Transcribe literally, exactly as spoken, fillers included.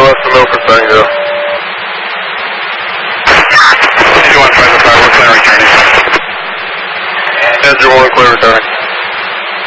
left to Milford Tango. two one five five, we're clear returning. Andrew one, clear returning.